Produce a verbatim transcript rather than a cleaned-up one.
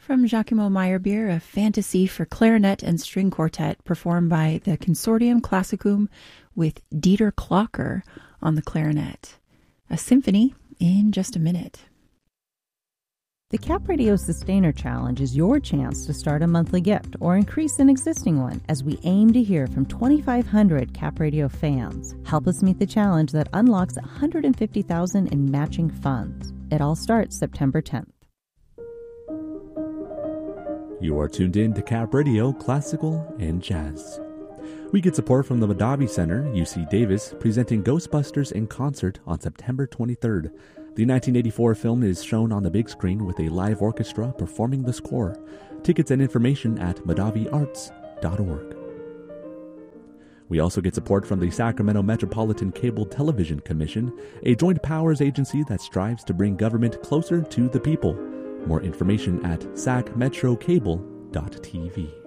From Giacomo Meyerbeer, a fantasy for clarinet and string quartet performed by the Consortium Classicum with Dieter Klocker on the clarinet. A symphony in just a minute. The Cap Radio Sustainer Challenge is your chance to start a monthly gift or increase an existing one as we aim to hear from twenty-five hundred Cap Radio fans. Help us meet the challenge that unlocks one hundred fifty thousand dollars in matching funds. It all starts September tenth. You are tuned in to Cap Radio Classical and Jazz. We get support from the Mahdavi Center, U C Davis, presenting Ghostbusters in concert on September twenty-third. The nineteen eighty-four film is shown on the big screen with a live orchestra performing the score. Tickets and information at mahdavi arts dot org. We also get support from the Sacramento Metropolitan Cable Television Commission, a joint powers agency that strives to bring government closer to the people. More information at sac metro cable dot t v.